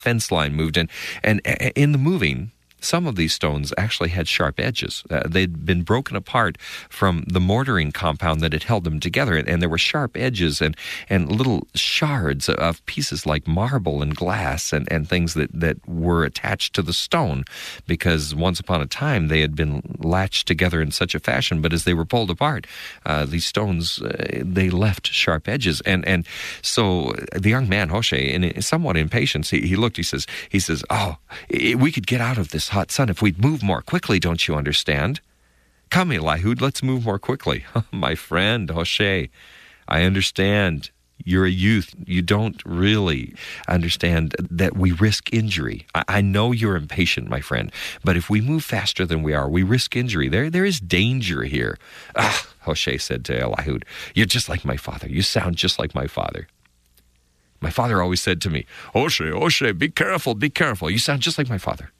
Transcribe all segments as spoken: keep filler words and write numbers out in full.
fence line moved in. And in the moving, some of these stones actually had sharp edges. Uh, they'd been broken apart from the mortaring compound that had held them together, and, and there were sharp edges and, and little shards of pieces like marble and glass and, and things that, that were attached to the stone, because once upon a time they had been latched together in such a fashion, but as they were pulled apart, uh, these stones, uh, they left sharp edges. And and so the young man, Hoshe, in somewhat impatience, he, he looked, he says, he says, oh, we could get out of this hot sun if we'd move more quickly, don't you understand? Come, Eliud, let's move more quickly. My friend, Hoshe, I understand. You're a youth. You don't really understand that we risk injury. I, I know you're impatient, my friend, but if we move faster than we are, we risk injury. There, there is danger here. Ah, Hoshe said to Eliud, you're just like my father. You sound just like my father. My father always said to me, Hoshe, Hoshe, be careful, be careful. You sound just like my father.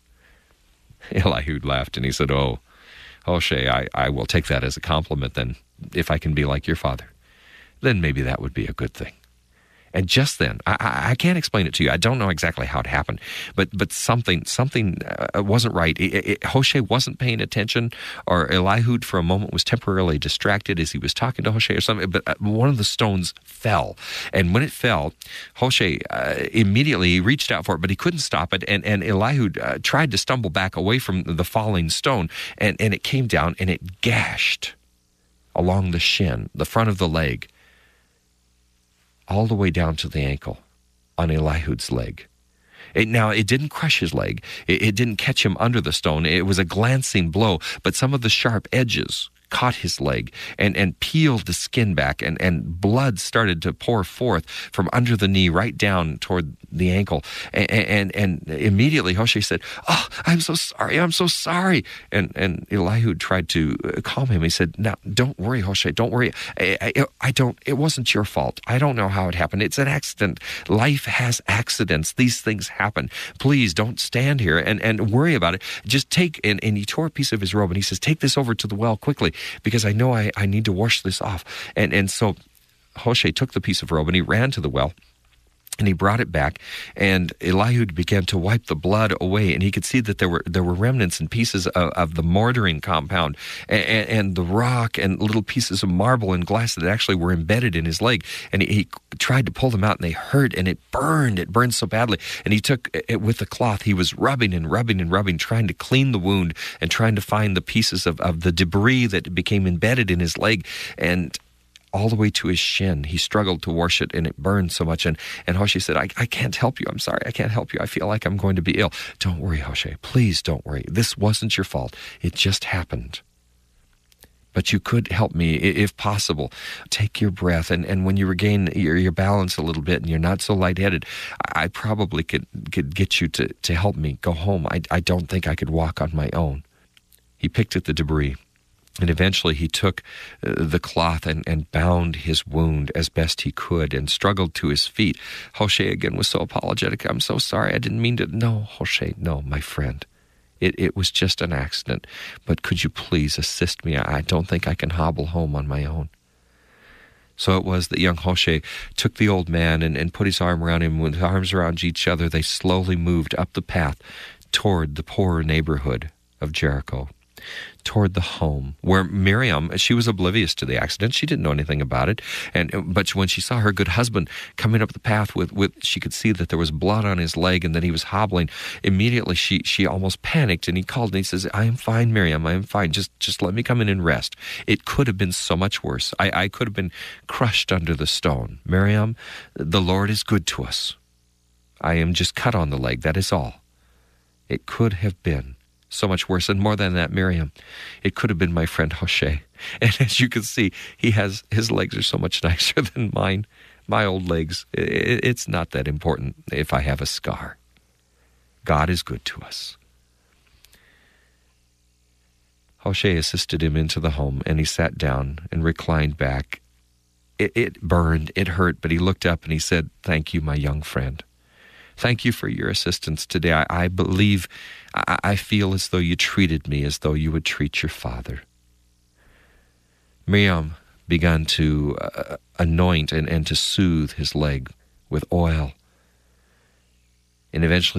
Eliud laughed and he said, oh, Hoshe, I, I will take that as a compliment then. If I can be like your father, then maybe that would be a good thing. And just then, I, I, I can't explain it to you. I don't know exactly how it happened, but but something something uh, wasn't right. It, it, Hoshe wasn't paying attention, or Eliud for a moment was temporarily distracted as he was talking to Hoshe or something, but uh, one of the stones fell. And when it fell, Hoshe uh, immediately reached out for it, but he couldn't stop it, and, and Eliud uh, tried to stumble back away from the falling stone, and, and it came down and it gashed along the shin, the front of the leg, all the way down to the ankle on Eliud's leg. It, now, it didn't crush his leg. It, it didn't catch him under the stone. It was a glancing blow, but some of the sharp edges caught his leg and, and peeled the skin back, and, and blood started to pour forth from under the knee right down toward the ankle. And, and, and immediately Hoshe said, oh, I'm so sorry, I'm so sorry. And, and Eliud tried to calm him. He said, no, don't worry, Hoshe, don't worry. I, I, I don't, it wasn't your fault. I don't know how it happened. It's an accident. Life has accidents. These things happen. Please don't stand here and, and worry about it. Just take, and, and he tore a piece of his robe and he says, take this over to the well quickly, because I know I, I need to wash this off. And and so Hoshe took the piece of robe and he ran to the well and he brought it back, and Eliud began to wipe the blood away, and he could see that there were there were remnants and pieces of, of the mortaring compound and, and, and the rock and little pieces of marble and glass that actually were embedded in his leg. And he, he tried to pull them out, and they hurt, and it burned. It burned so badly. And he took it with the cloth. He was rubbing and rubbing and rubbing, trying to clean the wound and trying to find the pieces of, of the debris that became embedded in his leg. And all the way to his shin, he struggled to wash it, and it burned so much. And, and Hoshe said, I, I can't help you. I'm sorry. I can't help you. I feel like I'm going to be ill. Don't worry, Hoshe. Please don't worry. This wasn't your fault. It just happened. But you could help me, if possible. Take your breath, and, and when you regain your, your balance a little bit and you're not so lightheaded, I, I probably could, could get you to, to help me go home. I, I don't think I could walk on my own. He picked at the debris. And eventually he took uh, the cloth and, and bound his wound as best he could and struggled to his feet. Hoshe again was so apologetic. I'm so sorry. I didn't mean to. No, Hoshe, no, my friend. It, it was just an accident. But could you please assist me? I, I don't think I can hobble home on my own. So it was that young Hoshe took the old man and, and put his arm around him. With arms around each other, they slowly moved up the path toward the poorer neighborhood of Jericho, toward the home where Miriam, she was oblivious to the accident. She didn't know anything about it. And but when she saw her good husband coming up the path with, with she could see that there was blood on his leg and that he was hobbling. Immediately she she almost panicked, and he called and he says, I am fine, Miriam, I am fine. Just just let me come in and rest. It could have been so much worse. I, I could have been crushed under the stone. Miriam, the Lord is good to us. I am just cut on the leg, that is all. It could have been so much worse. And more than that, Miriam, it could have been my friend Hoshe. And as you can see, he has his legs are so much nicer than mine. My old legs, it's not that important if I have a scar. God is good to us. Hoshe assisted him into the home, and he sat down and reclined back. It, it burned, it hurt, but he looked up and he said, thank you, my young friend. Thank you for your assistance today. I, I believe, I, I feel as though you treated me as though you would treat your father. Miriam began to uh, anoint and, and to soothe his leg with oil. and eventually